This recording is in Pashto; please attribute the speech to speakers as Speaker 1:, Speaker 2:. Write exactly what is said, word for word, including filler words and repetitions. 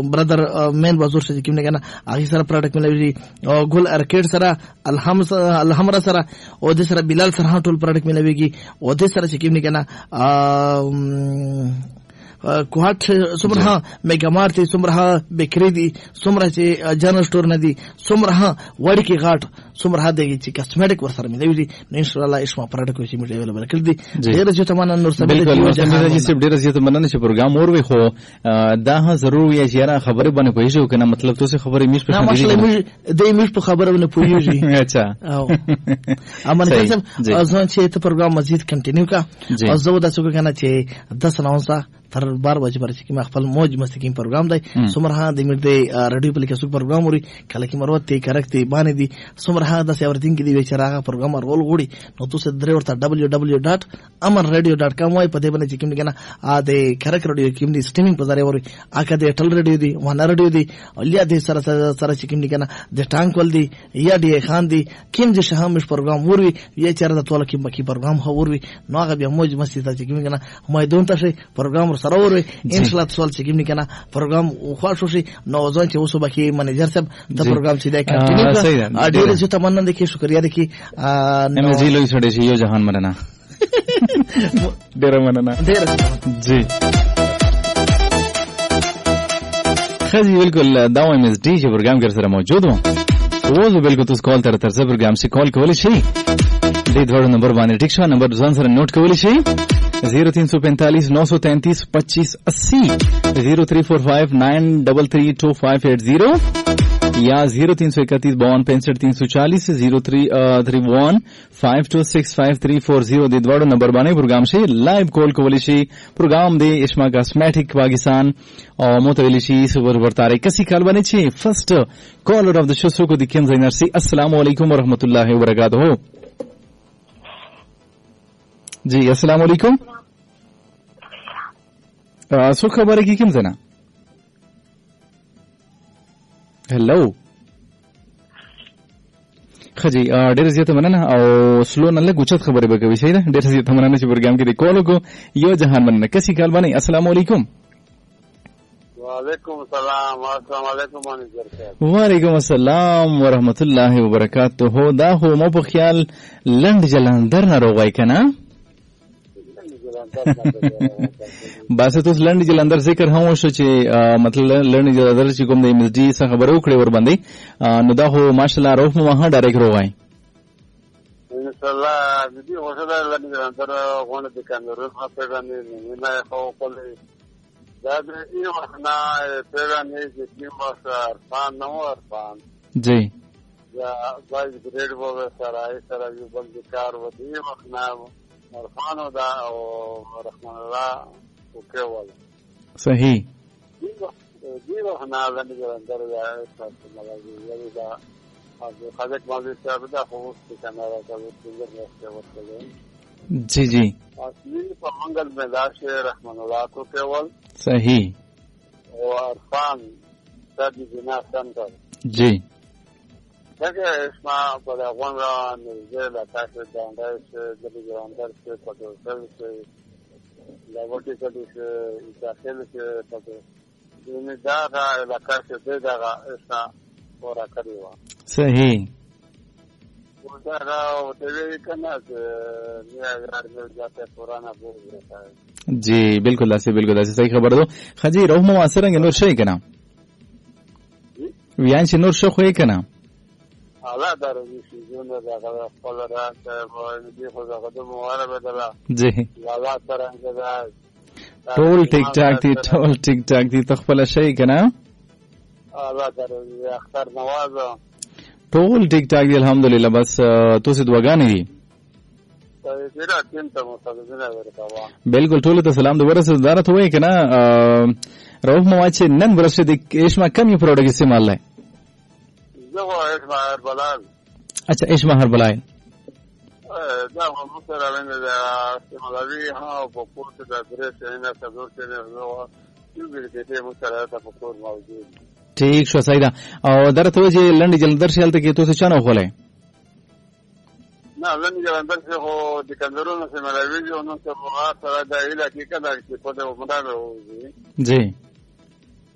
Speaker 1: برادر مین بازور چې کوم نه کنه هغه سره پروډکټ ملوي ګل ارکیډ سره الحم الحمرا سره او د سره بلال سره ټول پروډکټ ملويږي او د سره چې کوم نه کنه کوهات سمره میگا مارت سمره بیکری دي سمره چې جنرال سٹور نه دي سمره وړي کې غاټ سمره دغه چې کاسمیټک ور سره ملوي دي ان شاء الله اسما پروډکټ چې موږ اویلیبل کړی دي ډیر چې تمنا نور سره
Speaker 2: بالکل چې چې ډیر چې تمنا چې پروګرام اور وي خو دا ضروري یا چې را خبره باندې پوهیږو کنه مطلب تاسو خبره میش په
Speaker 1: نه مطلب د میش په خبره باندې پوهیږي
Speaker 2: اچھا
Speaker 1: او امانه تاسو ځان چې ته پروګرام مزید کنټینیو کا او زه دا څه کنه چې دس نوسا تر بار بجې پر چې ما خپل موج مستی کې پروګرام دی سمره د مې د رادیو پلیکا سو پروګرام وري کله کې مروت ته کرکته باندې دي سمره د سیورتین کې دی چې راغه پروګرام رول غوړي نو تاسو درې ورته دبليو دبليو ډاټ امر رادیو ډاټ کام وای په دې باندې چې کوم کنه ا د کرک رادیو کې دی سټریمینګ په ځای وري اګه د ټل رادیو دی ونه رادیو دی الیا د سره سره چې کوم کنه د ټانک ول دی یا دی خان دی کوم چې شهامش پروګرام وري یا چیرې د ټول کې مکی پروګرام هو وري نو هغه بیا موج مستی ته چې کوم کنه مې دون ته شي پروګرام سره وري ان شاء الله سوال چې کوم کنه پروګرام خو شو شي نو ځان چې اوسه بکی منیجر صاحب د پروګرام چې دا کنټینیو کړه ډیر چې تمنا ده کې شکریا ده کې
Speaker 2: ام جی لوي سړی شي یو جهان مننه ډیر مننه
Speaker 1: ډیر
Speaker 2: جی خزي بالکل دا وایم اس ډي چې پروګرام کې سره موجود وو اوس بالکل تاسو کال تر تر پروګرام سي کال کول شي دې دوه نمبر باندې ټیک شو نمبر ځان سره نوٹ کول شي زیرو تین سو پینتالیس نو سو تینتیس پچیس اسی زیرو تھری فور فائیو نائن ڈبل تھری ٹو فائیو ایٹ زیرو یا زیرو تین سو اکتیس باون پینسٹھ تین سو چالیس زیرو تھری تھری ون فائیو ٹو سکس فائیو تھری فور زیرو دے دوڑو نمبر بانے پروگرام سے لائیو کال کولی شي پروگرام دے اشما کاسمیٹک پاکستان او متولی شي سپر ورتارے کسی کال بانے چھ فرسٹ کالر اف دی شو سو کو دی کیم زینر سی السلام علیکم ورحمۃ اللہ وبرکاتہ جی السلام علیکم سو خبره کی کوم زنه هلو خجی ډیر زیاته مننه او سلو نه لګ اوچت خبره به کوي شي دا ډیر زیاته مننه چې پروګرام کې د کولو کو یو جهان مننه کسي کال باندې السلام علیکم
Speaker 3: وعلیکم السلام السلام علیکم مانیجر
Speaker 2: وعلیکم السلام ورحمت الله وبرکاتہ دا هو مو په خیال لند جلندر نه روغای کنه باسه تو لند جلندر ذکر هم شو چې مطلب لند جلندر چې کوم د ام اس ډي څخه خبرو کړې ور باندې نو دا هو ماشاءالله روح مو ها ډایرکټ روای
Speaker 3: ان شاء الله دې اوسه لند جلندر غونه د کاندرو په پیغامې نه خو کولې دا دې یو نه پیغامې چې کیما عرفان نو عرفان
Speaker 2: جی
Speaker 3: یا وایي ګریډ وو سره سره یو بل کار و دې وخت عرفانو دا او رحمان الله وکول
Speaker 2: صحیح
Speaker 3: دیو حنا لند جلندر یا استاد ملازم یی دا حضرت مولوی صاحب دا خو څنګه راځي څنګه راځي
Speaker 2: جی جی
Speaker 3: اصلي په منګل میداش رحمان الله وکول
Speaker 2: صحیح
Speaker 3: او عرفان سادي جنا سنتر
Speaker 2: جی
Speaker 3: دغه اسما په افغان را نږدې لا تاسو د انداز د جوړاندر څخه پټول څه لا ورته کډو څه داخل څه پټو دنه دا را علاقه څه دغه اسا ورا کړیو
Speaker 2: صحیح
Speaker 3: دا را او دې کنه چې نه یار مې ځاته پرانا بوله
Speaker 2: جی بالکل لاسه بالکل لاسه صحیح خبر دو خجی روح مو اثرنګ نور شي کنه ویان چې نور شو خو یې کنه
Speaker 3: الله دارو شي زونه دا خپل راته دې خو دا د مواره بدلا
Speaker 2: جی
Speaker 3: الله سره دا
Speaker 2: ټول ټیک ټاک دي ټول ټیک ټاک دي تخپل شي کنه
Speaker 3: الله دارو اختر نواز
Speaker 2: ټول ټیک ټاک دي الحمدلله بس تاسو دعاګانې دي بالکل ټول ته سلام د ورسره دارت وای کنه روح مو چې نن ورسره د اشما کم یو پروډکټ استعمال لای
Speaker 3: زه اسمه هربلال
Speaker 2: اچھا اسمه هربلال
Speaker 3: دا مو سره باندې دا استعمالوي ها په پورته د درس نه څلور څنګه نو یو دې دې مو سره تا په کور موجود
Speaker 2: ٹھیک شو سیدا او درته چې لند جلندر شالته کې تاسو چانه خولای
Speaker 3: نه لند جلندر څخه هو د کندرونو سره ملوي او نو څه هغه سره د علاقې کې دا چې په دې ومدار وځي
Speaker 2: جی